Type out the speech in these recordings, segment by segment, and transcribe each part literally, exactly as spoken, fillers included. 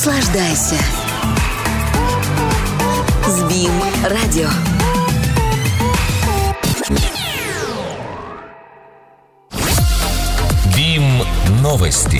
Наслаждайся. СБИМ радио. БИМ новости.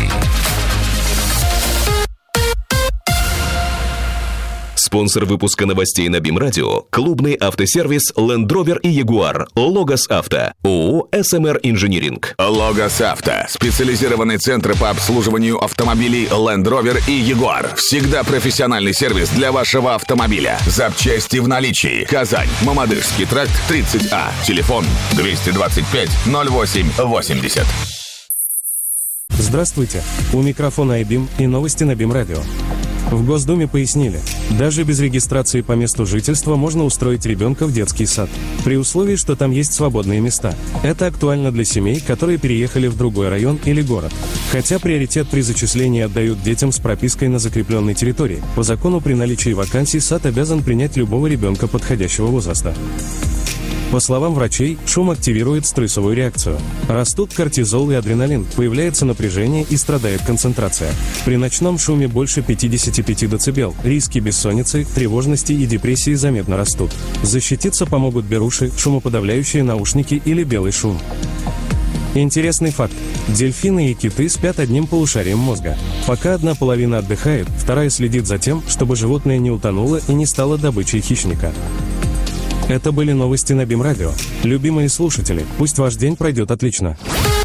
Спонсор выпуска новостей на БИМ радио – клубный автосервис Land Rover и Jaguar, Логос Авто, ООО эс эм эр Инжиниринг. Логос Авто – специализированный центр по обслуживанию автомобилей Land Rover и Jaguar. Всегда профессиональный сервис для вашего автомобиля. Запчасти в наличии. Казань, Мамадышский тракт, тридцать А. Телефон двести двадцать пять ноль восемь восемьдесят. Здравствуйте, у микрофона iBIM и новости на БИМ радио. В Госдуме пояснили, даже без регистрации по месту жительства можно устроить ребенка в детский сад, при условии, что там есть свободные места. Это актуально для семей, которые переехали в другой район или город. Хотя приоритет при зачислении отдают детям с пропиской на закрепленной территории. По закону при наличии вакансий сад обязан принять любого ребенка подходящего возраста. По словам врачей, шум активирует стрессовую реакцию. Растут кортизол и адреналин, появляется напряжение и страдает концентрация. При ночном шуме больше пятьдесят пять децибел. Риски бессонницы, тревожности и депрессии заметно растут. Защититься помогут беруши, шумоподавляющие наушники или белый шум. Интересный факт. Дельфины и киты спят одним полушарием мозга. Пока одна половина отдыхает, вторая следит за тем, чтобы животное не утонуло и не стало добычей хищника. Это были новости на БИМ радио. Любимые слушатели, пусть ваш день пройдет отлично.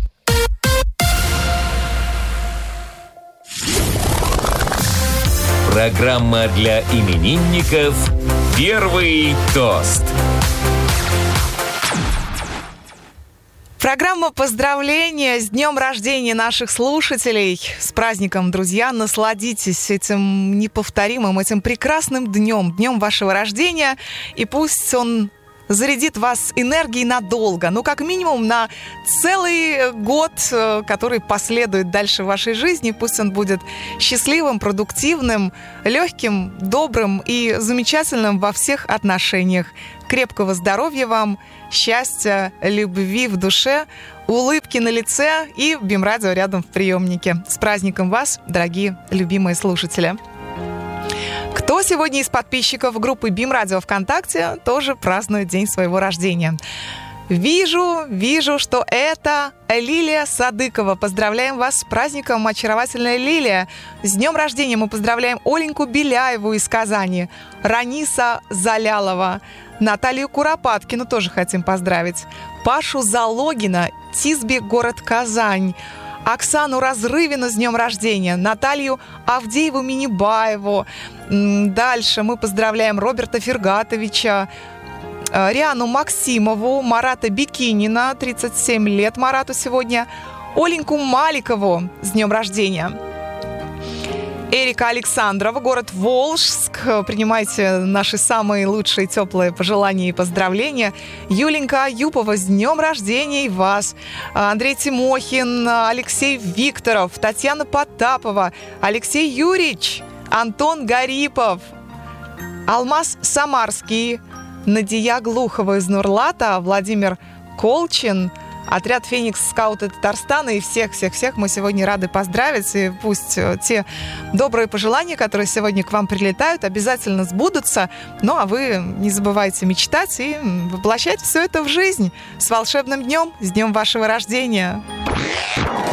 Программа для именинников «Первый тост». Программа поздравления с днем рождения наших слушателей. С праздником, друзья, насладитесь этим неповторимым, этим прекрасным днем, днем вашего рождения. И пусть он зарядит вас энергией надолго, ну, как минимум, на целый год, который последует дальше в вашей жизни. Пусть он будет счастливым, продуктивным, легким, добрым и замечательным во всех отношениях. Крепкого здоровья вам, счастья, любви в душе, улыбки на лице и БИМ радио рядом в приемнике. С праздником вас, дорогие любимые слушатели! Кто сегодня из подписчиков группы БИМ радио ВКонтакте тоже празднует день своего рождения? Вижу, вижу, что это Лилия Садыкова. Поздравляем вас с праздником, очаровательная Лилия. С днем рождения мы поздравляем Оленьку Беляеву из Казани, Раниса Залялова, Наталью Куропаткину тоже хотим поздравить, Пашу Залогина, Тисби, город Казань, Оксану Разрывину с днем рождения, Наталью Авдееву-Минибаеву. Дальше мы поздравляем Роберта Фергатовича, Риану Максимову, Марата Бикинина, тридцать семь лет Марату сегодня, Оленьку Маликову с днем рождения. Эрика Александрова, город Волжск. Принимайте наши самые лучшие теплые пожелания и поздравления. Юленька Аюпова, с днем рождения и вас. Андрей Тимохин, Алексей Викторов, Татьяна Потапова, Алексей Юрьевич, Антон Гарипов, Алмаз Самарский, Надия Глухова из Нурлата, Владимир Колчин, отряд «Феникс Скауты Татарстана» и всех-всех-всех мы сегодня рады поздравить. И пусть те добрые пожелания, которые сегодня к вам прилетают, обязательно сбудутся. Ну, а вы не забывайте мечтать и воплощать все это в жизнь. С волшебным днем, с днем вашего рождения!